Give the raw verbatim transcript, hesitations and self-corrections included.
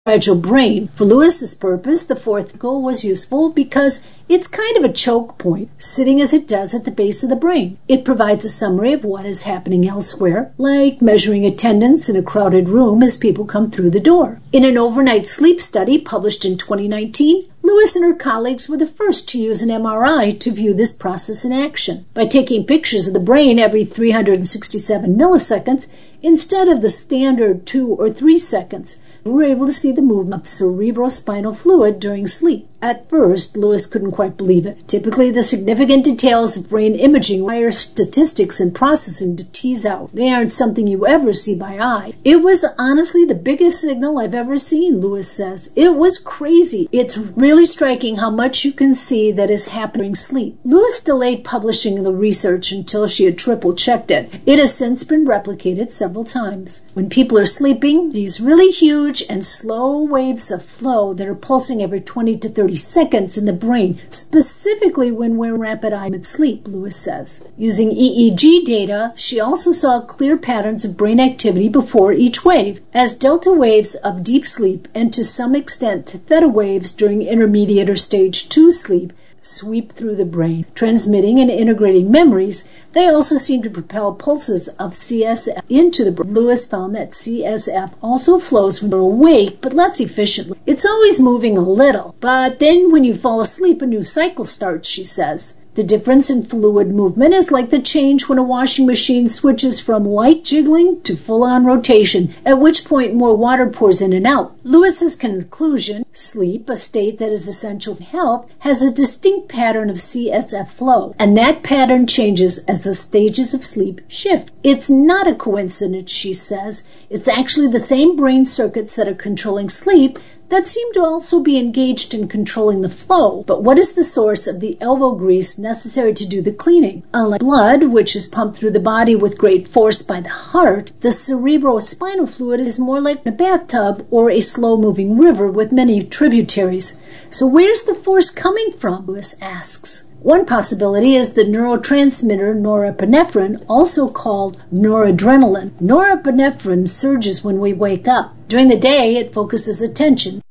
fragile brain. For Lewis's purpose, the fourth goal was useful because it's kind of a choke point, sitting as it does at the base of the brain. It provides a summary of what is happening elsewhere, like measuring attendance in a crowded room as people come through the door. In an overnight sleep study published in twenty nineteen, Lewis and her colleagues were the first to use an M R I to view this process in action. By taking pictures of the brain every three hundred sixty-seven milliseconds, instead of the standard two or three seconds, we were able to see the movement of cerebrospinal fluid during sleep. At first, Lewis couldn't quite believe it. Typically, the significant details of brain imaging require statistics and processing to tease out. They aren't something you ever see by eye. It was honestly the biggest signal I've ever seen, Lewis says. It was crazy. It's really striking how much you can see that is happening during sleep. Lewis delayed publishing the research until she had triple-checked it. It has since been replicated several times. When people are sleeping, these really huge and slow waves of flow that are pulsing every twenty to thirty seconds in the brain, specifically when we're in rapid eye sleep, Lewis says. Using E E G data, she also saw clear patterns of brain activity before each wave, as delta waves of deep sleep and to some extent theta waves during intermediate or stage two sleep sweep through the brain, transmitting and integrating memories. They also seem to propel pulses of C S F into the brain. Lewis found that C S F also flows when you're awake, but less efficiently. It's always moving a little, but then when you fall asleep, a new cycle starts, she says. The difference in fluid movement is like the change when a washing machine switches from light jiggling to full-on rotation, at which point more water pours in and out. Lewis's conclusion, sleep, a state that is essential for health, has a distinct pattern of C S F flow, and that pattern changes as the stages of sleep shift. It's not a coincidence, she says. It's actually the same brain circuits that are controlling sleep that seem to also be engaged in controlling the flow. But what is the source of the elbow grease necessary to do the cleaning? Unlike blood, which is pumped through the body with great force by the heart, the cerebrospinal fluid is more like a bathtub or a slow-moving river with many tributaries. So where's the force coming from? Lewis asks. One possibility is the neurotransmitter norepinephrine, also called noradrenaline. Norepinephrine surges when we wake up. During the day, it focuses attention.